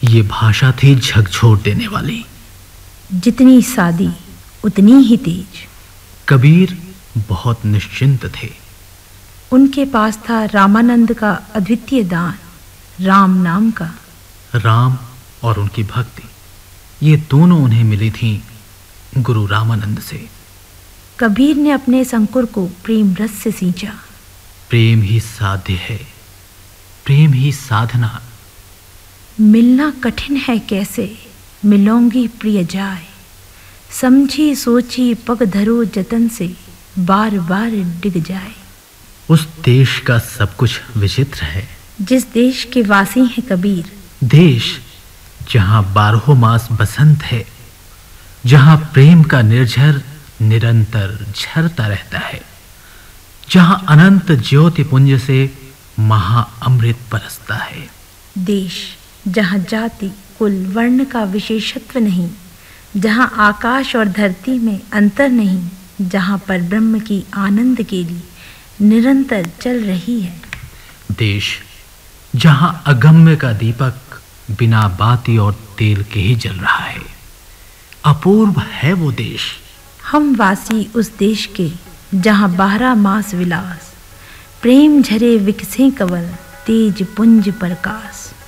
ये भाषा थी झकझोर देने वाली। जितनी सादी उतनी ही तेज। कबीर बहुत निश्चिंत थे। उनके पास था रामानंद का अद्वितीय दान, राम नाम का। राम और उनकी भक्ति, ये दोनों उन्हें मिली थीं गुरु रामानंद से। कबीर ने अपने संकुर को प्रेम रस से सींचा। प्रेम ही साध्य है, प्रेम ही साधना। मिलना कठिन है कैसे, मिलोंगी प्रिय जाए। समझी सोची पग धरो जतन से, बार बार डिग जाए। उस देश का सब कुछ विचित्र है, जिस देश के वासी हैं कबीर। देश जहां 12 मास बसंत है, जहां प्रेम का निर्झर निरंतर झरता रहता है, जहां अनंत ज्योति पुंज से महाअमृत बरसता है। देश जहां जाति कुल वर्ण का विशेषत्व नहीं, जहां आकाश और धरती में अंतर नहीं, जहां पर ब्रह्म की आनंद के लिए निरंतर चल रही है। देश जहां अगम्य का दीपक बिना बाती और तेल के ही जल रहा है। अपूर्व है वो देश। हम वासी उस देश के जहां 12 मास विलास, प्रेम झरे विकसे कवल, तेज पुंज प्रकाश।